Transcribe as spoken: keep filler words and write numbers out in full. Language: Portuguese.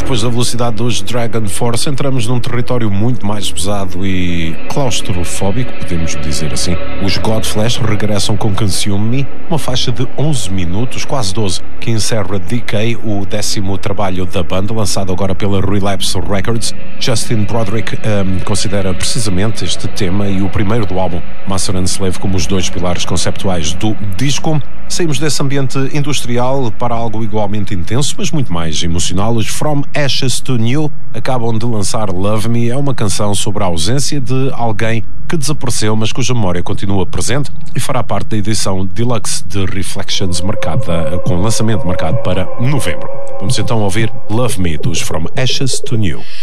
depois da velocidade dos Dragon Force, entramos num território muito mais pesado e claustrofóbico, podemos dizer assim. Os Godflesh regressam com Consume Me, uma faixa de onze minutos, quase doze, que encerra Decay, o décimo trabalho da banda, lançado agora pela Relapse Records. Justin Broderick um, considera precisamente este tema e o primeiro do álbum, Master and Slave, como os dois pilares conceptuais do disco. Saímos desse ambiente industrial para algo igualmente intenso, mas muito mais emocional. Os From Ashes to New acabam de lançar Love Me. É uma canção sobre a ausência de alguém que desapareceu, mas cuja memória continua presente, e fará parte da edição Deluxe de Reflections, marcada, com lançamento marcado para novembro. Vamos então ouvir Love Me dos From Ashes to New.